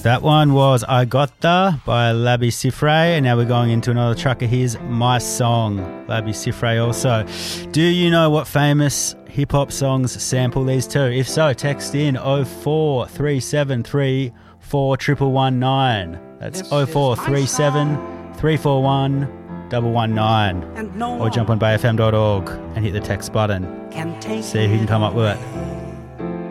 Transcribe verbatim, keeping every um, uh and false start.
That one was I Gotta by Labi Siffre, and now we're going into another track of his, My Song, Labi Siffre also. Do you know what famous hip-hop songs sample these two? If so, text in oh four three seven three four one one one nine. That's oh four three seven three four one one one nine. Or jump on bay f m dot org and hit the text button. See who can come up with it.